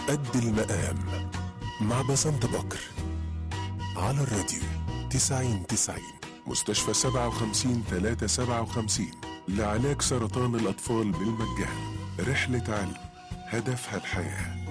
قد المقام مع بسنت بكر على الراديو 90 مستشفى 57 لعلاج سرطان الأطفال بالمجان. رحلة علم هدفها الحياة.